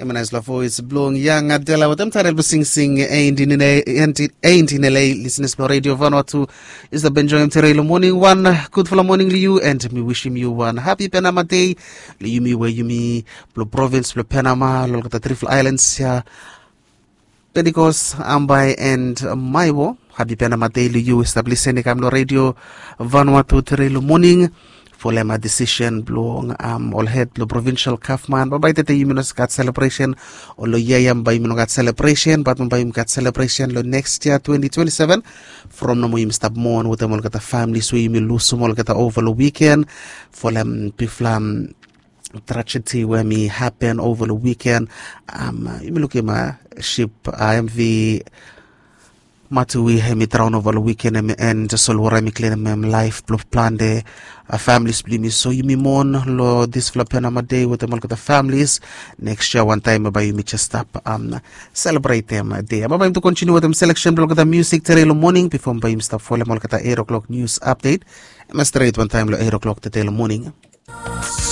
Emanazla voice blowing young Adela with them title sing ain't in LA listeners no radio Vanuatu is the Benjamin Terrell morning one good for the morning you and me wishing you one happy Panama day you me where you me blue province blue Panama look at the Trifle Islands here Pentecost Ambai and Maiwo happy Panama day you establishing the radio Vanuatu Terrell morning for lema decision blong all head blue provincial kafman ba tete yiminos gat celebration o lo yayam ba yiminos gat celebration but ba yim gat celebration lo next year 2027 from no yim stab mon with them gat family so yim lose mol gat over the weekend for lem piflam tragedy where me happen over the weekend yim look ma ship IMV Matui hemi traun over the weekend and solwara mi clean life plan de families blimi so yumi mon lo this Panama day with the families next year one time ba yumi just stop celebrate them day ba to continue with them selection blog the music terelo morning before ba yum stop for the 8 o'clock news update and straight one time lo 8 o'clock the morning